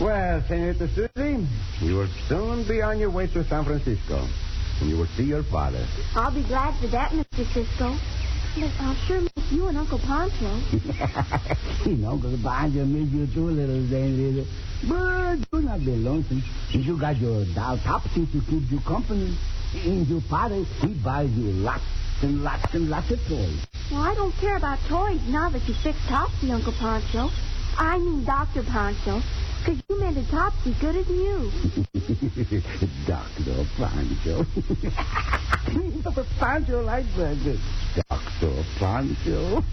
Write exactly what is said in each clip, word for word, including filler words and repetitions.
Well, Senorita Susie, you will soon be on your way to San Francisco, and you will see your father. I'll be glad for that, Mister Cisco. But I'll sure miss you and Uncle Pancho. Uncle Pancho miss you too, little Senorita. But do not be lonesome. You got your doll Topsy to keep you company. And your father, he buys you lots and lots and lots of toys. Well, I don't care about toys now that you fixed Topsy, Uncle Pancho. I mean Doctor Pancho, because you made a Topsy good as new. Doctor Pancho. Pancho like that. Doctor Pancho.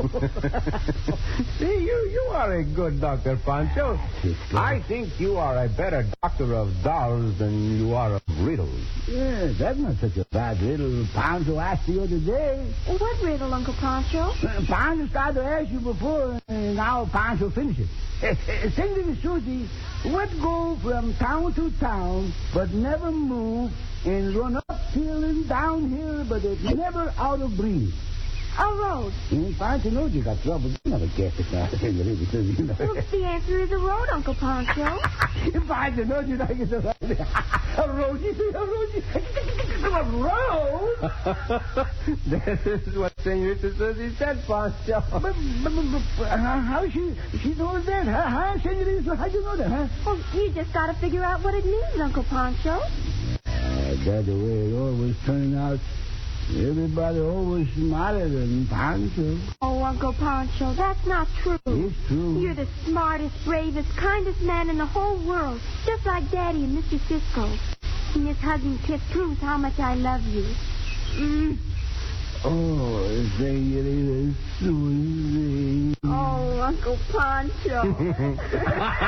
See, you, you are a good Doctor Pancho. I think you are a better doctor of dolls than you are of riddles. Yeah, that's not such a bad riddle. Pancho asked the other day. What riddle, Uncle Pancho? Uh, Pancho started to ask you before, and now Pancho finishes. Uh, Senorita Susie, what go from town to town, but never move, and run uphill and downhill, but it's never out of breath? A road. And Pancho knows you got trouble. You never guess it now, Senorita Susie. Well, the answer is a road, Uncle Pancho. Pancho knows you like it's a road. A road, you see, a road. A road? This is what Senorita Susie said, Pancho. But, but, but, but how she, she knows that? Huh, huh, Senorita? How do you know that, huh? Well, you just got to figure out what it means, Uncle Pancho. Uh, that's the way it always turns out. Everybody always smarter than Pancho. Oh, Uncle Pancho, that's not true. It's true. You're the smartest, bravest, kindest man in the whole world, just like Daddy and Mister Cisco. And this hugging kiss proves how much I love you. Mm. Oh, Senorita Susie. Oh, Uncle Pancho.